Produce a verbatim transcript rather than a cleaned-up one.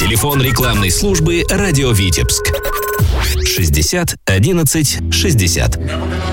Телефон рекламной службы «Радио Витебск» шестьдесят одиннадцать шестьдесят.